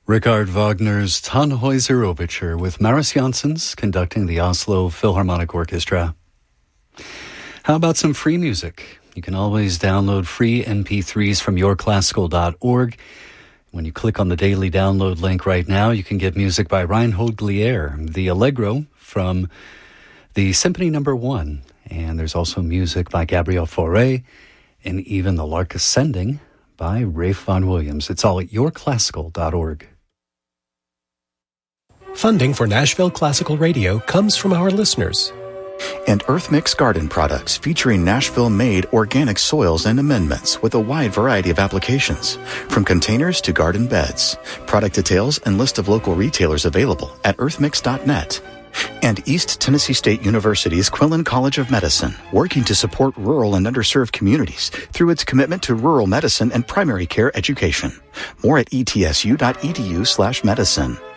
Richard Wagner's Tannhäuser Overture with Maris Janssens conducting the Oslo Philharmonic Orchestra. How about some free music? You can always download free MP3s from yourclassical.org. When you click on the daily download link right now, you can get music by Reinhold Glier, the Allegro from the Symphony No. 1. And there's also music by Gabriel Fauré and even The Lark Ascending by Ralph Vaughan Williams. It's all at yourclassical.org. Funding for Nashville Classical Radio comes from our listeners. And EarthMix Garden products featuring Nashville-made organic soils and amendments with a wide variety of applications, from containers to garden beds. Product details and list of local retailers available at earthmix.net. And East Tennessee State University's Quillen College of Medicine, working to support rural and underserved communities through its commitment to rural medicine and primary care education. More at etsu.edu/medicine.